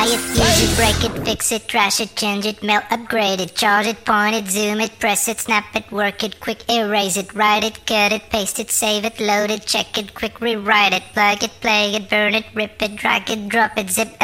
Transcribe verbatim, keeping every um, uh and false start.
it, use it, break it, fix it, trash it, change it, melt, upgrade it, charge it, point it, zoom it, press it, snap it, work it, quick erase it, write it, cut it, paste it, save it, load it, check it, quick rewrite it, plug it, play it, burn it, rip it, drag it, drop it, zip